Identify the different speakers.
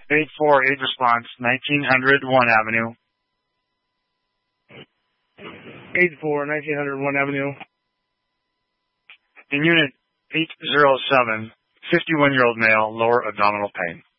Speaker 1: 8-4, 8 response, 1901 Avenue.
Speaker 2: 8-4, 1901 Avenue.
Speaker 1: In Unit 807, 51-year-old male, lower abdominal pain.